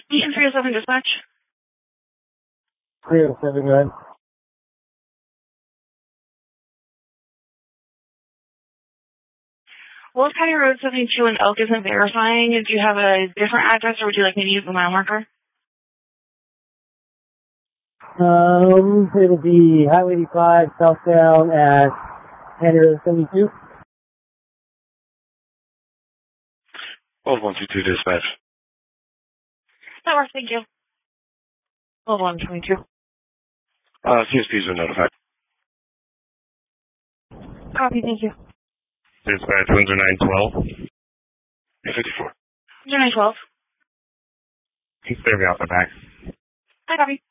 Eaton 307 dispatch. 307, go ahead. Wells County Road 72 in Elk isn't verifying. Do you have a different address, or would you like me to use the mile marker? It'll be Highway 85 southbound at County Road 72. Wells 122 dispatch. That works, thank you. Wells 122. CSPs are notified. Copy, thank you. Dispatch, Windsor 912. 54. Windsor 912. He's clearing me off the back. Hi, copy.